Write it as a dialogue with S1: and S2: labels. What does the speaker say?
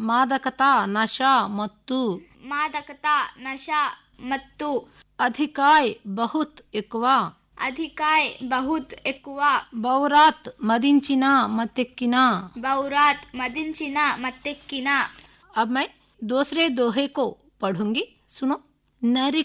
S1: ಮಾದಕತಾ ನಶಾ ಮತ್ತು
S2: ಮಾದಕತಾ ನಶಾ ಮತ್ತು
S1: ಅಧಿಕಾಯ್ ಬಹುತ್ ఎక్కువ
S2: ಅಧಿಕಾಯ್ ಬಹುತ್ ఎక్కువ
S1: ಬೌರಾತ್ ಮದಿಂಚಿನ ಮತ್ತೆಕ್ಕಿನ
S2: ಬೌರಾತ್ ಮದಿಂಚಿನ ಮತ್ತೆಕ್ಕಿನ।
S1: अब मैं दूसरे दोहे को पढ़ूंगी, सुनो। नर